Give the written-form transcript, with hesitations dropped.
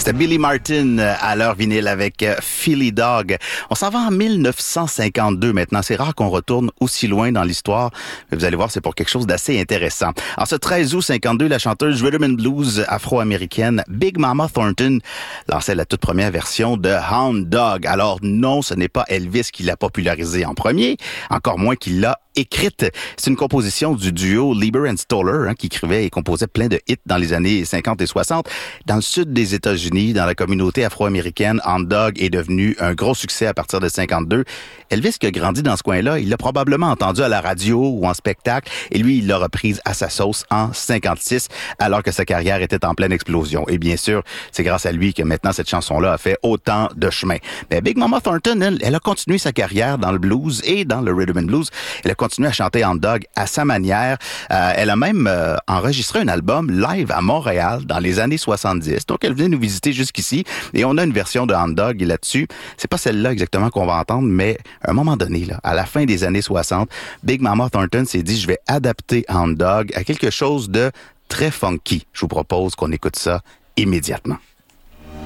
C'était Billy Martin à l'heure vinyle avec Philly Dog. On s'en va en 1952 maintenant. C'est rare qu'on retourne aussi loin dans l'histoire, mais vous allez voir, c'est pour quelque chose d'assez intéressant. En ce 13 août 52, la chanteuse rhythm and blues afro-américaine Big Mama Thornton lançait la toute première version de Hound Dog. Alors non, ce n'est pas Elvis qui l'a popularisé en premier, encore moins qu'il l'a écrite. C'est une composition du duo Lieber and Stoller qui écrivait et composait plein de hits dans les années 50 et 60. Dans le sud des États-Unis, dans la communauté afro-américaine, Hound Dog est devenu un gros succès à partir de 52. Elvis, qui a grandi dans ce coin-là, il l'a probablement entendu à la radio ou en spectacle et lui, il l'a reprise à sa sauce en 56 alors que sa carrière était en pleine explosion. Et bien sûr, c'est grâce à lui que maintenant cette chanson-là a fait autant de chemin. Mais Big Mama Thornton, elle a continué sa carrière dans le blues et dans le rhythm and blues. Elle a continué à chanter Hound Dog à sa manière. Elle a même enregistré un album live à Montréal dans les années 70. Donc, elle venait nous visiter jusqu'ici et on a une version de Hound Dog là-dessus. C'est pas celle-là exactement qu'on va entendre, mais à un moment donné, là, à la fin des années 60, Big Mama Thornton s'est dit, je vais adapter Hound Dog à quelque chose de très funky. Je vous propose qu'on écoute ça immédiatement.